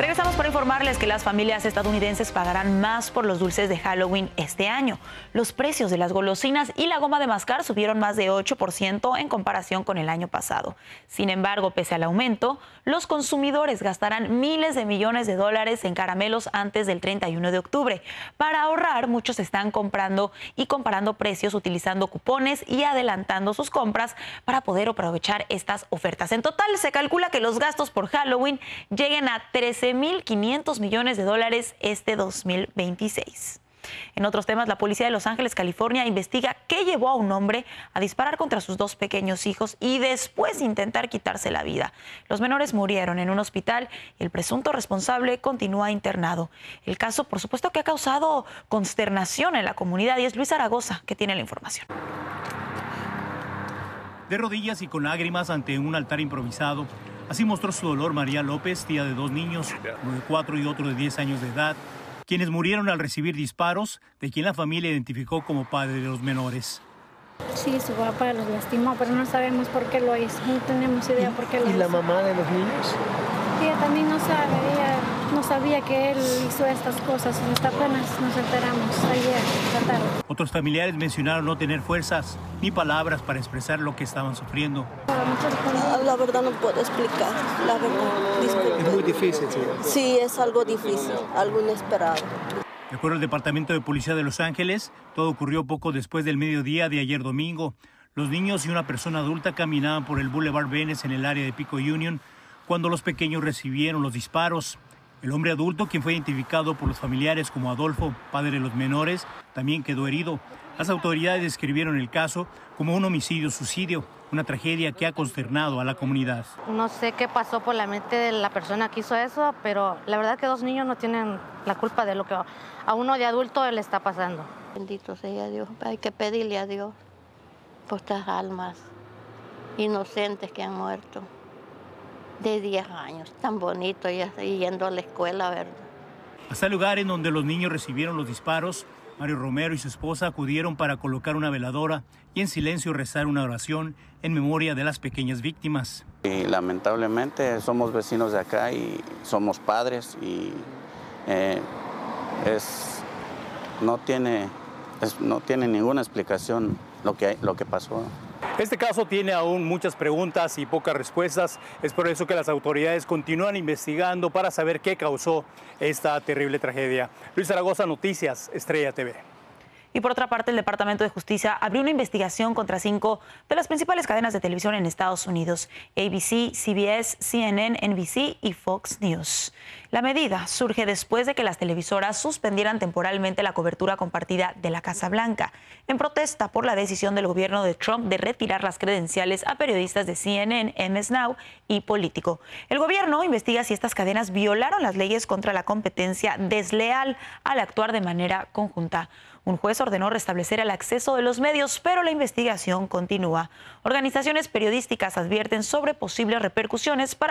Regresamos para informarles que las familias estadounidenses pagarán más por los dulces de Halloween este año. Los precios de las golosinas y la goma de mascar subieron más de 8% en comparación con el año pasado. Sin embargo, pese al aumento, los consumidores gastarán miles de millones de dólares en caramelos antes del 31 de octubre. Para ahorrar, muchos están comprando y comparando precios utilizando cupones y adelantando sus compras para poder aprovechar estas ofertas. En total, se calcula que los gastos por Halloween lleguen a 13.500 millones de dólares este 2026. En otros temas, la policía de Los Ángeles, California, investiga qué llevó a un hombre a disparar contra sus dos pequeños hijos y después intentar quitarse la vida. Los menores murieron en un hospital y el presunto responsable continúa internado. El caso, por supuesto, que ha causado consternación en la comunidad y es Luis Zaragoza que tiene la información. De rodillas y con lágrimas ante un altar improvisado, así mostró su dolor María López, tía de dos niños, uno de 4 y otro de 10 años de edad, quienes murieron al recibir disparos de quien la familia identificó como padre de los menores. Sí, su papá los lastimó, pero no sabemos por qué lo hizo, no tenemos idea por qué lo hizo. ¿Y la mamá de los niños? Ella también no sabe, ella no sabía que él hizo estas cosas, hasta apenas nos enteramos ayer, la tarde. Otros familiares mencionaron no tener fuerzas ni palabras para expresar lo que estaban sufriendo. La verdad no puedo explicar, la verdad, disculpe. Es muy difícil, sí. Sí, es algo difícil, algo inesperado. De acuerdo al Departamento de Policía de Los Ángeles, todo ocurrió poco después del mediodía de ayer domingo. Los niños y una persona adulta caminaban por el Boulevard Venice en el área de Pico Union cuando los pequeños recibieron los disparos. El hombre adulto, quien fue identificado por los familiares como Adolfo, padre de los menores, también quedó herido. Las autoridades describieron el caso como un homicidio-suicidio, una tragedia que ha consternado a la comunidad. No sé qué pasó por la mente de la persona que hizo eso, pero la verdad que dos niños no tienen la culpa de lo que a uno de adulto le está pasando. Bendito sea Dios, hay que pedirle a Dios por estas almas inocentes que han muerto de 10 años, tan bonito y yendo a la escuela, ¿verdad? Hasta el lugar en donde los niños recibieron los disparos, Mario Romero y su esposa acudieron para colocar una veladora y en silencio rezar una oración en memoria de las pequeñas víctimas. Y lamentablemente somos vecinos de acá y somos padres y no tiene ninguna explicación lo que pasó. Este caso tiene aún muchas preguntas y pocas respuestas. Es por eso que las autoridades continúan investigando para saber qué causó esta terrible tragedia. Luis Zaragoza, Noticias, Estrella TV. Y por otra parte, el Departamento de Justicia abrió una investigación contra 5 de las principales cadenas de televisión en Estados Unidos: ABC, CBS, CNN, NBC y Fox News. La medida surge después de que las televisoras suspendieran temporalmente la cobertura compartida de la Casa Blanca, en protesta por la decisión del gobierno de Trump de retirar las credenciales a periodistas de CNN, MS Now y Político. El gobierno investiga si estas cadenas violaron las leyes contra la competencia desleal al actuar de manera conjunta. Un juez ordenó restablecer el acceso de los medios, pero la investigación continúa. Organizaciones periodísticas advierten sobre posibles repercusiones para